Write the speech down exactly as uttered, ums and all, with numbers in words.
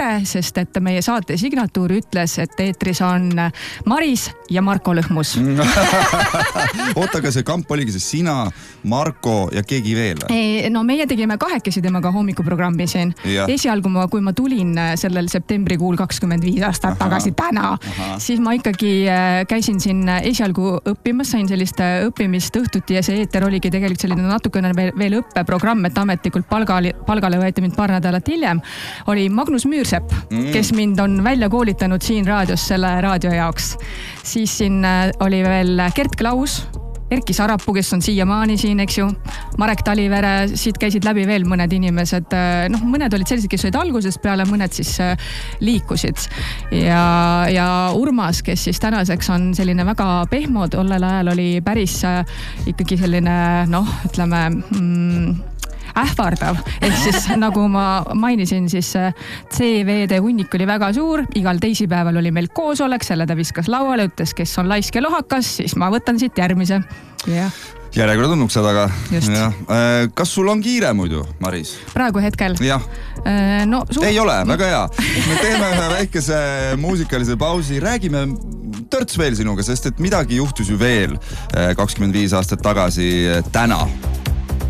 tore, sest et meie saate signatuur ütles, et eetris on Maris ja Marko Lõhmus. Oota, aga see kamp oligi see sina, Marko ja keegi veel? No meie tegime kahekesi temaga hommikuprogrammi siin. Esialgu, ma, kui ma tulin sellel septembrikuul kakskümmend viis aastat aha, tagasi täna, aha. siis ma ikkagi käisin siin esialgu õppimas, sain sellist õppimist õhtuti ja see eeter oligi tegelikult selline natukene veel, veel õppeprogramm, et ametlikult palgali, palgale võeti mind paar nädalat hiljem. Oli Magnus Müürsepp, mm. kes mind on välja koolitanud siin raadios selle raadio jaoks. Siis siin oli veel Gert Klaus, Erki Sarapuu, kes on siiamaani siin, eks ju, Marek Talivere, siit käisid läbi veel mõned inimesed, noh, mõned olid sellised, kes olid algusest peale, mõned siis liikusid. Ja, ja Urmas, kes siis tänaseks on selline väga pehmo, tollel ajal oli päris ikkagi selline, noh, ütleme, mm, ähvardav. Ehk siis, nagu ma mainisin, siis C V-de hunnik oli väga suur. Igal teisipäeval oli meil koosolek, selle ta viskas lauale, ütles, kes on laisk ja lohakas, siis ma võtan siit järgmise. Yeah. Järjekord on ukse taga. Ja. Kas sul on kiire muidu, Maris? Praegu hetkel? Jah. No, suur... Ei ole, väga hea. Me teeme ühe väikese muusikalise pausi. Räägime törts veel sinuga, sest et midagi juhtus ju veel kakskümmend viis aastat tagasi täna.